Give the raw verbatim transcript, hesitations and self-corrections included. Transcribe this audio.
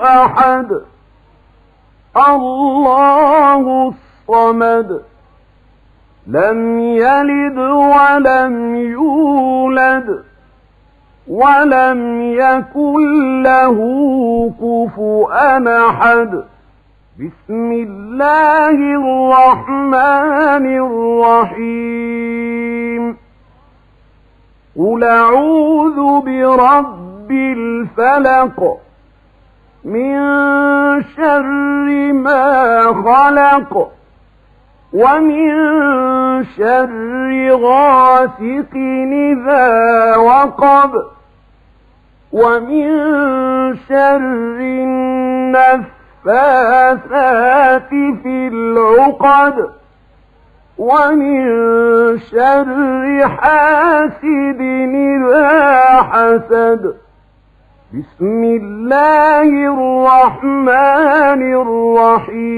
أحد الله الصمد لم يلد ولم يولد ولم يكن له كفؤا أحد. بسم الله الرحمن الرحيم. قل أعوذ برب الفلق من شر ما خلق ومن شر غاسق إذا وقب ومن شر النفاثات في العقد ومن شر حاسد إذا حسد. بسم الله الرحمن الرحيم.